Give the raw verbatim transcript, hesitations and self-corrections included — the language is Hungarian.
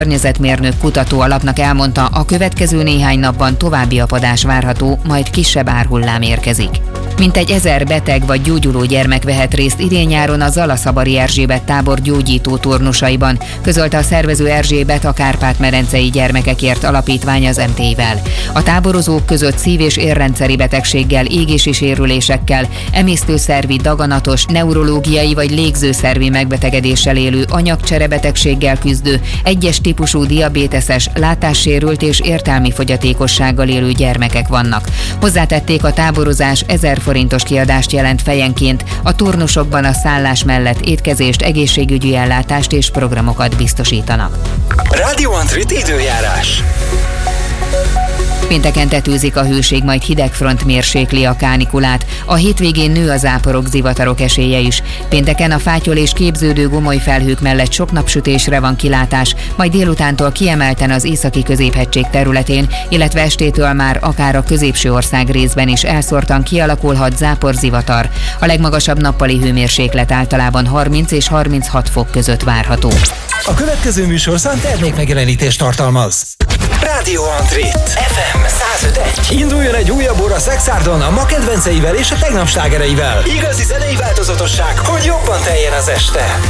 környezetmérnök kutató alapnak elmondta, a következő néhány napban további apadás várható, majd kisebb árhullám érkezik. Mintegy ezer beteg vagy gyógyuló gyermek vehet részt idén-nyáron a Zalaszabari Erzsébet tábor gyógyító turnusaiban, közölte a szervező Erzsébet a Kárpát-medencei Gyermekekért Alapítvány az em té i-vel. A táborozók között szív- és érrendszeri betegséggel, égési sérülésekkel, emésztőszervi, daganatos, neurológiai vagy légzőszervi megbetegedéssel élő, anyagcserebetegséggel küzdő, egyes típusú diabéteses, látássérült és értelmi fogyatékossággal élő gyermekek vannak. Hozzátették, a táborozás ezer forintos kiadást jelent fejenként, a turnusokban a szállás mellett étkezést, egészségügyi ellátást és programokat biztosítanak. Rádió Antrit időjárás. Pénteken tetőzik a hőség, majd hidegfront mérsékli a kánikulát. A hétvégén nő a záporok, zivatarok esélye is. Pénteken a fátyol és képződő gomoly felhők mellett sok napsütésre van kilátás, majd délutántól kiemelten az északi középhegység területén, illetve estétől már akár a középső ország részben is elszórtan kialakulhat záporzivatar. A legmagasabb nappali hőmérséklet általában harminc és harminchat fok között várható. A következő műsorszám termékmegjelenítést tartalmaz. Rádió Antrit ef em száz öt egy. Induljon egy újabb óra Szexárdon a ma kedvenceivel és a tegnap slágereivel. Igazi zenei változatosság, hogy jobban teljen az este.